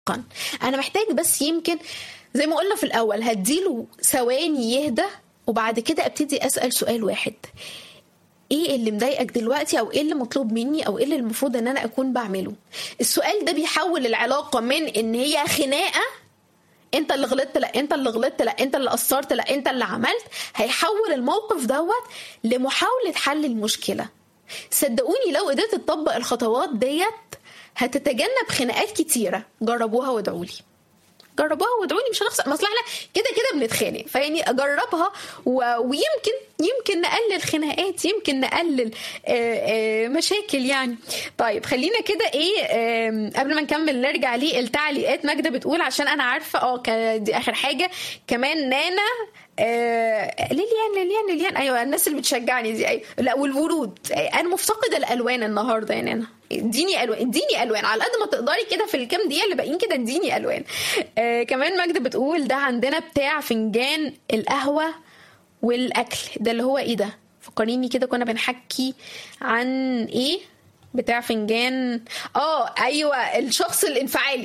عميقا. انا محتاج بس يمكن زي ما قلنا في الاول هديله ثواني يهدى، وبعد كده ابتدي اسال سؤال واحد: ايه اللي مضايقك دلوقتي، او ايه اللي مطلوب مني، او ايه اللي المفروض ان انا اكون بعمله. السؤال ده بيحول العلاقه من ان هي خناقه، انت اللي غلطت، لا انت اللي غلطت، لا انت اللي قصرت، لا انت اللي عملت، هيحول الموقف دوت لمحاولة حل المشكلة. صدقوني لو قدرت تطبق الخطوات ديت هتتجنب خناقات كتيرة. جربوها وادعولي، جربوها وادعوني، مش هنخسر. ما اصل احنا كده كده بنتخانق، فيعني اجربها ويمكن نقلل خناقات، يمكن نقلل مشاكل يعني. طيب خلينا كده ايه قبل ما نكمل نرجع ليه التعليقات. ماجدة بتقول عشان انا عارفه دي اخر حاجه كمان. نانا ليليان ايوه الناس اللي بتشجعني دي، ايوه لا والورود. انا مفتقده الالوان النهارده يعني. انا اديني الوان على قد ما تقدري كده في الكام دقيقه اللي باقيين كده، اديني الوان. كمان ماجدة بتقول ده عندنا بتاع فنجان القهوه والاكل ده اللي هو ايه ده؟ فكريني كده كنا بنحكي عن ايه بتاع فنجان. ايوه الشخص الانفعالي،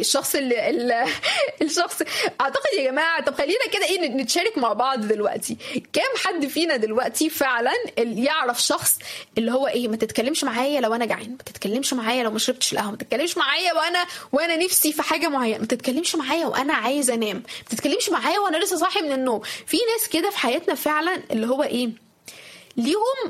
الشخص اعتقد يا جماعه. طب خلينا كده ايه نتشارك مع بعض دلوقتي. كام حد فينا دلوقتي فعلا يعرف شخص اللي هو ايه ما تتكلمش معايا لو انا جعان، ما تتكلمش معايا لو ما شربتش القهوه، ما تتكلمش معايا وانا نفسي في حاجه معينه، ما تتكلمش معايا وانا عايز انام، ما تتكلمش معايا وانا لسه صاحي من النوم. في ناس كده في حياتنا فعلا اللي هو ايه ليهم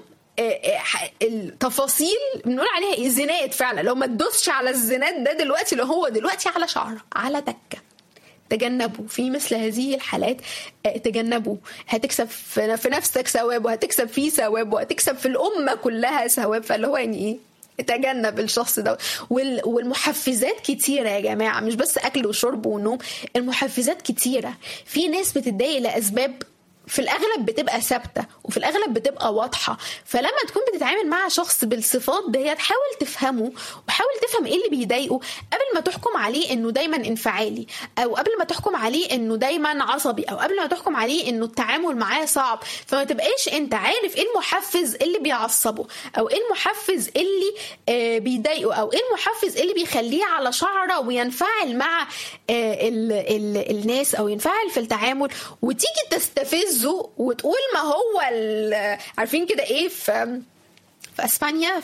التفاصيل بنقول عليها زنات فعلا. لو ما تدوسش على الزنات ده دلوقتي، اللي هو دلوقتي على شعر على تكه، تجنبوا في مثل هذه الحالات. تجنبوا، هتكسب في نفسك ثواب، وهتكسب فيه ثواب، وهتكسب في الأمة كلها ثواب. فاللي هو يعني ايه تجنب الشخص ده. والمحفزات كتيرة يا جماعة، مش بس أكل وشرب ونوم، المحفزات كتيرة. في ناس بتتضايق لأسباب في الأغلب بتبقى ثابتة، وفي الأغلب بتبقى واضحة. فلما تكون بتتعامل مع شخص بالصفات ديت حاول تفهمه، وحاول تفهم ايه اللي بيضايقه قبل ما تحكم عليه انه دايما انفعالي، او قبل ما تحكم عليه انه دايما عصبي، او قبل ما تحكم عليه انه التعامل معاه صعب. فما تبقاش انت عارف ايه المحفز اللي بيعصبه، او ايه المحفز اللي بيضايقه، او ايه المحفز اللي بيخليه على شعره وينفعل مع الناس، او ينفعل في التعامل، وتيجي تستفز وتقول ما هو عارفين كده ايه في اسبانيا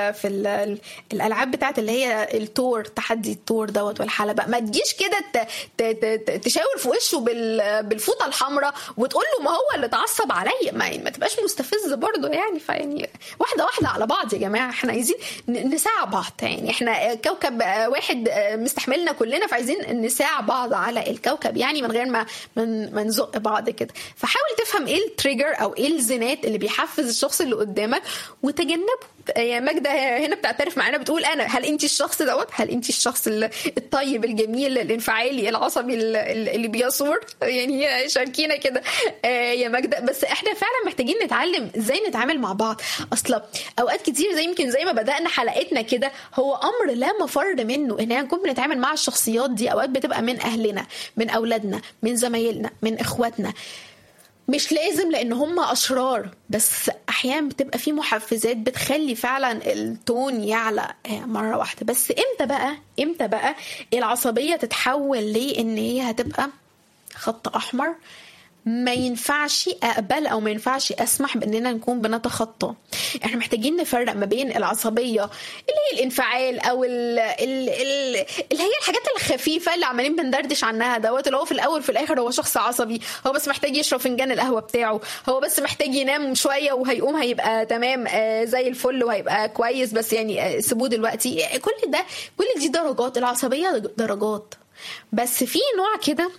في الالعاب بتاعت اللي هي التور، تحدي التور دوت والحلبة، ما تجيش كده تشاور في وشه بالفوطه الحمراء وتقول له ما هو اللي اتعصب عليا. ما تبقاش مستفز برضه يعني. فيعني واحده واحده على بعض يا جماعه. احنا عايزين نساعد بعض يعني. احنا كوكب واحد مستحملنا كلنا، فعايزين نساعد بعض على الكوكب يعني، من غير ما نزق بعض كده. فحاول تفهم ايه التريجر او ايه الزنات اللي بيحفز الشخص اللي قدامك وتجنبه. يا ماجدة هنا بتعترف معانا بتقول هل انت الشخص دوت؟ هل انت الشخص الطيب الجميل الانفعالي العصبي اللي بيصور يعني؟ شاركينا كده يا ماجدة. بس احنا فعلا محتاجين نتعلم ازاي نتعامل مع بعض. اصلا اوقات كتير زي ما بدأنا حلقتنا كده، هو امر لا مفر منه ان نكون بنتعامل مع الشخصيات دي. اوقات بتبقى من اهلنا، من اولادنا، من زمايلنا، من اخواتنا. مش لازم لان هم اشرار، بس احيانا بتبقى في محفزات بتخلي فعلا التون يعلى مره واحده. بس امتى بقى العصبيه تتحول ليه ان هي هتبقى خط احمر ما ينفعش اقبل او ما ينفعش اسمح باننا نكون بنتخطى؟ احنا محتاجين نفرق ما بين العصبيه اللي هي الانفعال، او اللي هي الحاجات الخفيفه اللي عمالين بندردش عنها دوت، اللي هو في الاول في الاخر هو شخص عصبي، هو بس محتاج يشرب فنجان القهوه بتاعه، هو بس محتاج ينام شويه وهيقوم هيبقى تمام زي الفل وهيبقى كويس، بس يعني سيبوه دلوقتي. كل دي درجات. العصبيه درجات. بس في نوع كده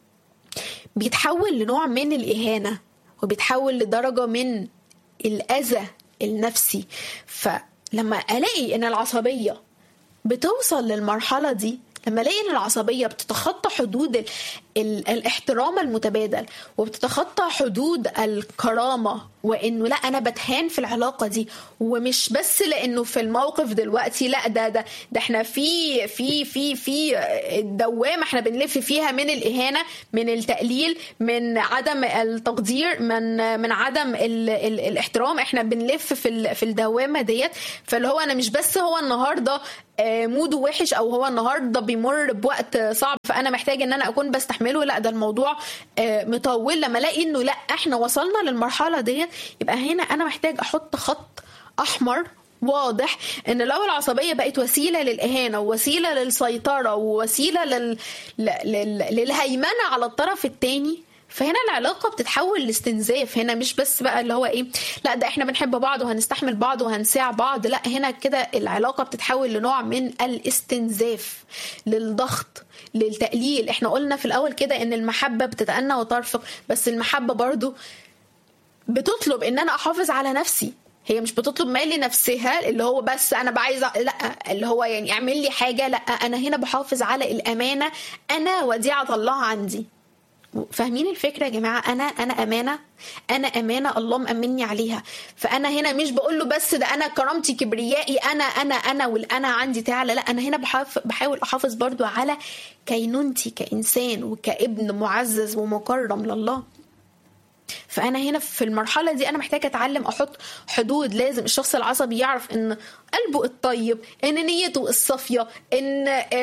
بيتحول لنوع من الإهانة، وبيتحول لدرجة من الأذى النفسي. فلما ألاقي إن العصبية بتوصل للمرحلة دي، لما ألاقي إن العصبية بتتخطى حدود الاحترام المتبادل، وبتتخطى حدود الكرامة، وانه لا انا بتهان في العلاقة دي، ومش بس لانه في الموقف دلوقتي، لا ده احنا في الدوامة احنا بنلف فيها من الإهانة، من التقليل، من عدم التقدير، من عدم الاحترام. احنا بنلف في الدوامة ديت. فاللي هو انا مش بس هو النهاردة موده وحش، او هو النهارده بيمر بوقت صعب فانا محتاج ان انا اكون بستحمله، لا ده الموضوع مطول. لما الاقي انه لا احنا وصلنا للمرحله ديت، يبقى هنا انا محتاج احط خط احمر واضح، ان لو العصبيه بقت وسيله للاهانه، ووسيله للسيطره، ووسيله للهيمنه على الطرف الثاني، فهنا العلاقة بتتحول لاستنزاف. هنا مش بس بقى اللي هو ايه، لا ده احنا بنحب بعض وهنستحمل بعض وهنساع بعض، لا هنا كده العلاقة بتتحول لنوع من الاستنزاف، للضغط، للتقليل. احنا قلنا في الاول كده ان المحبة بتتأنى وترفق، بس المحبة برضو بتطلب ان انا احافظ على نفسي. هي مش بتطلب مال لنفسها اللي هو بس انا بعايزه، لا اللي هو يعني اعمل لي حاجة، لا انا هنا بحافظ على الامانة، انا وديعة الله عندي. فاهمين الفكرة يا جماعة؟ أنا أمانة الله مأمني عليها. فأنا هنا مش بقول له بس ده أنا كرامتي كبريائي، أنا والأنا عندي تعالى، لا أنا هنا بحاول أحافظ برضو على كينونتي كإنسان وكابن معزز ومكرم لله. فأنا هنا في المرحلة دي أنا محتاجة أتعلم أحط حدود. لازم الشخص العصبي يعرف إن قلبه الطيب، إن نيته الصافية، إن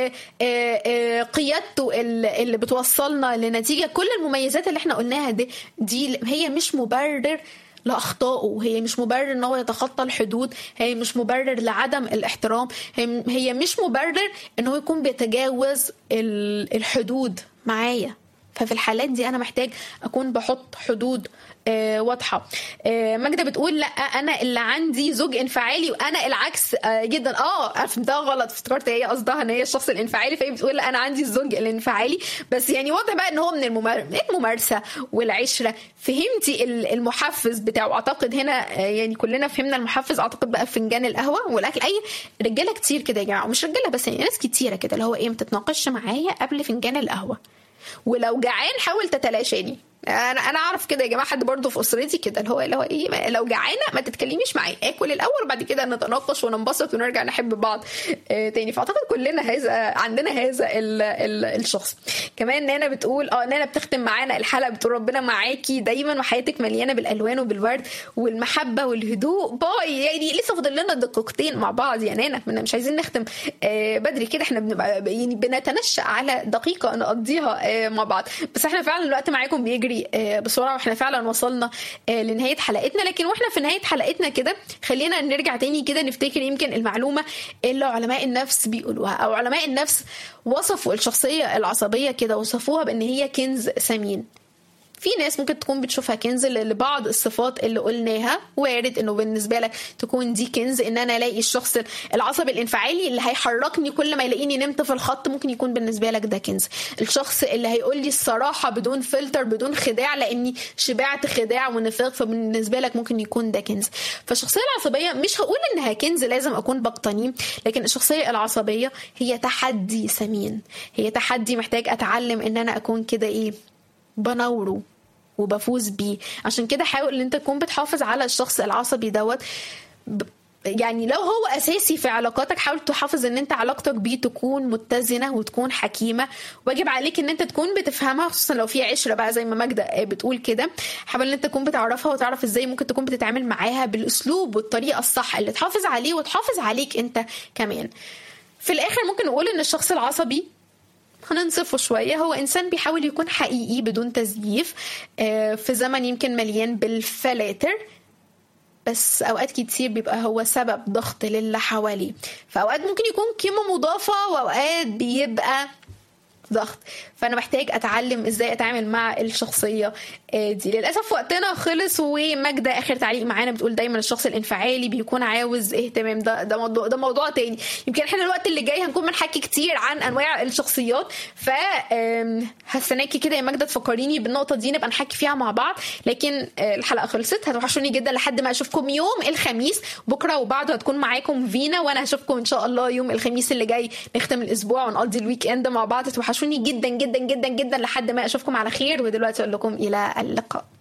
قيادته اللي بتوصلنا لنتيجة. كل المميزات اللي احنا قلناها دي هي مش مبرر لأخطائه، هي مش مبرر إن هو يتخطى الحدود، هي مش مبرر لعدم الاحترام، هي مش مبرر إن هو يكون بيتجاوز الحدود معايا. ففي الحالات دي أنا محتاج أكون بحط حدود واضحة. ماجدة بتقول لا أنا اللي عندي زوج انفعالي وأنا العكس جدا. ده غلط، افتكرت هي قصدها إن هي الشخص الانفعالي، فهي بتقول لا أنا عندي الزوج الانفعالي. بس يعني واضح بقى إن هو من الممارسة والعشرة. فهمتي المحفز بتاعه؟ أعتقد هنا يعني كلنا فهمنا المحفز. أعتقد بقى فنجان القهوة والأكل. أي رجالة كتير كده يا جماعة، ومش رجالة بس، يعني ناس كتيرة كده اللي هو إيه، ما تتناقش معايا قبل فنجان القهوة، ولو جعان حاول تتلاشاني. انا اعرف كده يا جماعه، حد برضو في اسرتي كده اللي هو ايه، لو جعانه ما تتكلميش معايا، اكل الاول وبعد كده نتناقش وننبسط ونرجع نحب بعض تاني. فاعتقد كلنا عندنا هذا الشخص. كمان نانا بتقول نانا بتختم معانا الحلقه بتقول ربنا معاكي دايما وحياتك مليانه بالالوان وبالورد والمحبه والهدوء. باي. يعني لسه فاضل لنا دقيقتين مع بعض يا نانا، مش عايزين نختم بدري كده، احنا بنبقى يعني بنتنشأ على دقيقه نقضيها مع بعض، بس احنا فعلا الوقت معاكم بيجري بسرعه، واحنا فعلا وصلنا لنهايه حلقتنا. لكن واحنا في نهايه حلقتنا كده خلينا نرجع تاني كده نفتكر يمكن المعلومه اللي علماء النفس بيقولوها، او علماء النفس وصفوا الشخصيه العصبيه كده، وصفوها بان هي كنز ثمين. في ناس ممكن تكون بتشوفها كنز لبعض الصفات اللي قلناها، وارد انه بالنسبه لك تكون دي كنز، ان انا الاقي الشخص العصبي الانفعالي اللي هيحركني كل ما يلاقيني نمت في الخط، ممكن يكون بالنسبه لك ده كنز. الشخص اللي هيقول لي الصراحه بدون فلتر بدون خداع لاني شبعت خداع ونفاق، فبالنسبه لك ممكن يكون ده كنز. فالشخصيه العصبيه مش هقول انها كنز لازم اكون بقتنيه، لكن الشخصيه العصبيه هي تحدي ثمين، هي تحدي محتاج اتعلم ان انا اكون كده ايه، بنوره وبفوز بيه. عشان كده حاول ان انت تكون بتحافظ على الشخص العصبي دوت. يعني لو هو اساسي في علاقاتك، حاول تحافظ ان انت علاقتك بيه تكون متزنه وتكون حكيمه، واجب عليك ان انت تكون بتفهمها، خصوصا لو في عشره بقى زي ما ماجدة بتقول كده. حاول ان انت تكون بتعرفها وتعرف ازاي ممكن تكون بتتعامل معاها بالاسلوب والطريقه الصح اللي تحافظ عليه وتحافظ عليك انت كمان. في الاخر ممكن نقول ان الشخص العصبي هننصفه شوية، هو إنسان بيحاول يكون حقيقي بدون تزييف في زمن يمكن مليان بالفلاتر، بس أوقات كتير بيبقى هو سبب ضغط للي حواليه. فأوقات ممكن يكون قيمة مضافة، وأوقات بيبقى ضغط. فانا محتاج اتعلم ازاي اتعامل مع الشخصيه دي. للاسف وقتنا خلص. وماجدة اخر تعليق معانا بتقول دايما الشخص الانفعالي بيكون عاوز اهتمام. ده موضوع تاني. يمكن احنا الوقت اللي جاي هنكون بنحكي كتير عن انواع الشخصيات، ف هستناكي كده يا ماجدة تفكريني بالنقطه دي نبقى نحكي فيها مع بعض. لكن الحلقه خلصت، هتوحشوني جدا لحد ما اشوفكم يوم الخميس. بكره وبعده هتكون معاكم فينا، وانا هشوفكم ان شاء الله يوم الخميس اللي جاي نختم الاسبوع ونقضي الويك اند مع بعض. توحشوني جدا جدا جدا جدا، لحد ما اشوفكم على خير. ودلوقتي اقول لكم الى اللقاء.